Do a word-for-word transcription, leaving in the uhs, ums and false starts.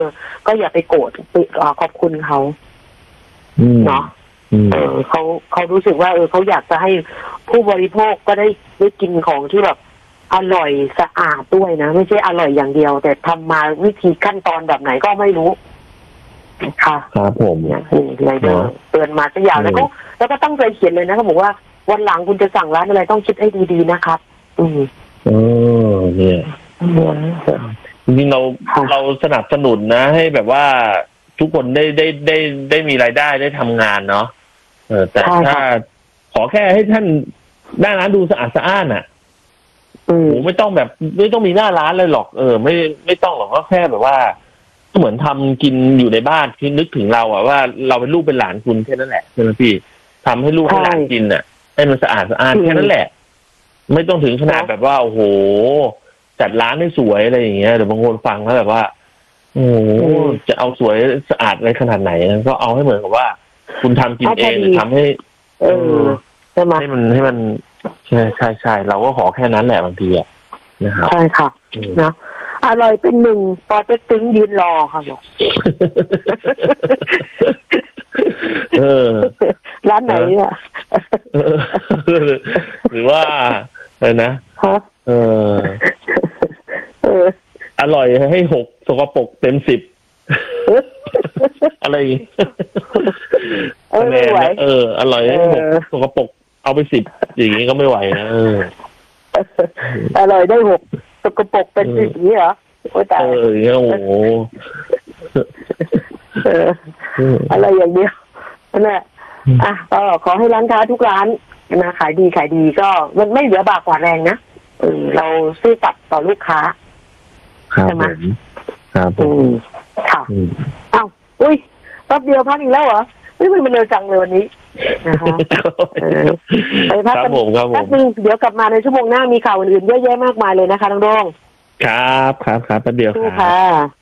ก็อย่าไปโกรธขอบคุณเขาเนาะเออเขาเขารู้สึกว่าเออเขาอยากจะให้ผู้บริโภคก็ได้ได้กินของที่แบบอร่อยสะอาดด้วยนะไม่ใช่อร่อยอย่างเดียวแต่ทำมาวิธีขั้นตอนแบบไหนก็ไม่รู้ค่ะครับผมเนี่ยไรเดอร์เตือนมาจะยาวแล้วก็แล้วก็ตั้งใจเขียนเลยนะเขาบอกว่าวันหลังคุณจะสั่งร้านอะไรต้องคิดให้ดีๆนะครับอืมเออเนี่ยจริงๆเราเราสนับสนุนนะให้แบบว่าทุกคนได้ได้ได้ได้มีรายได้ได้ทำงานเนาะเออแต่ถ้าขอแค่ให้ท่านหน้าร้านดูสะอาดสะอ้านอ่ะโอ้ไม่ต้องแบบไม่ต้องมีหน้าร้านเลยหรอกเออไม่ไม่ต้องหรอกก็แค่แบบว่าเหมือนทำกินอยู่ในบ้านที่นึกถึงเราอ่ะว่าเราเป็นลูกเป็นหลานคุณแค่นั้นแหละใช่ไหมพี่ทำให้ลูกให้หลานกินอ่ะให้มันสะอาดสะอ้านแค่นั้นแหละไม่ต้องถึงขนาดแบบว่าโอ้โหจัดร้านให้สวยอะไรอย่างเงี้ยเดี๋ยวบางคนฟังแล้วแบบว่าโอ้โหจะเอาสวยสะอาดอะไรขนาดไหนก็เอาให้เหมือนกับว่าคุณทำกินเองหรือทำให้เออให้มันให้มันใช่ใช่ใช่เราก็ขอแค่นั้นแหละบางทีอ่ะนะครับใช่ค่ะนะอร่อยเป็นหนึ่งปอเต็กตึงยืนรอค่ะบอกเออร้านไหนเนี่ยหรือว่าอะไรนะเอออร่อยให้หกสกปรกเต็มสิบอะไรคะแนนเอออร่อยให้หกสกปรกเอาไปสิบอย่างนี้ก็ไม่ไหวนะเอออร่อยได้หกสกปรกเป็นสิบนี้เหรอโอ้ตายเออโอ้โหอะไรอย่างเดียวนั่นแหละอ่ะก็ขอให้ร้านค้าทุกร้านนะขายดีขายดีก็มันไม่เหลือบากกว่าแรงนะเออเราซื่อสัตย์ต่อลูกค้าใช่ไหมครับอืมค่ะอ้าวอุ้ยแป๊บเดียวพักอีกแล้วเหรอไม่เป็นมันเร็วจังเลยวันนี้นะคะไปพักกันแป๊บนึงเดี๋ยวกลับมาในชั่วโมงหน้ามีข่าวอื่นๆเยอะแยะมากมายเลยนะคะน้องโด่งครับครับครับแป๊บเดียวค่ะ